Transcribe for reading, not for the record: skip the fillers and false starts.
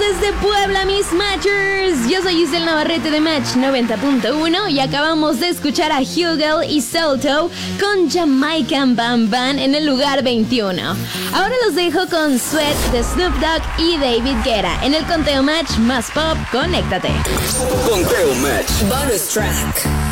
desde Puebla, mis Matchers. Yo soy Giselle Navarrete de Match 90.1 y acabamos de escuchar a Hugel y Salto con Jamaican Bam Bam en el lugar 21. Ahora los dejo con Sweat de Snoop Dogg y David Guetta en el Conteo Match más pop. Conéctate. Conteo Match. Bonus track.